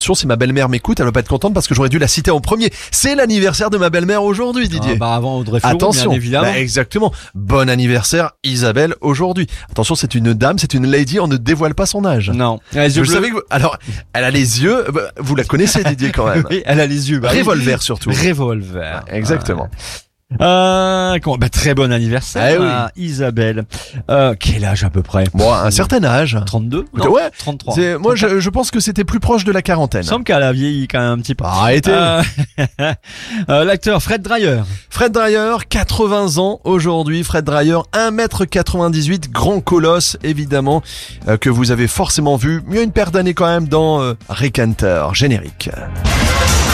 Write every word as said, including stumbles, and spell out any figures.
Si ma belle-mère m'écoute, elle va pas être contente parce que j'aurais dû la citer en premier. C'est l'anniversaire de ma belle-mère aujourd'hui, Didier. Ah bah avant Audrey Fleurot, Attention, bien évidemment. bah exactement. Bon anniversaire Isabelle aujourd'hui. Attention, c'est une dame, c'est une lady, on ne dévoile pas son âge. Non. Les Je yeux bleus. savais que vous- alors, elle a les yeux, bah, vous la connaissez Didier quand même. Oui, elle a les yeux. Bah, oui. Revolver surtout. Revolver. Exactement. Euh, comment- bah, très bon anniversaire, Eh oui. à Isabelle. Euh, quel âge à peu près? Bon, à un certain âge. trente-deux? Écoutez, Non, ouais. trente-trois. C'est, moi, je, je pense que c'était plus proche de la quarantaine. Il me semble qu'elle a vieilli quand même un petit peu. Arrêtez. Euh, euh, L'acteur Fred Dreyer. Fred Dreyer, quatre-vingts ans aujourd'hui. Fred Dreyer, un mètre quatre-vingt-dix-huit, grand colosse, évidemment, euh, que vous avez forcément vu. Il y a une paire d'années quand même dans euh, Rick Hunter, générique.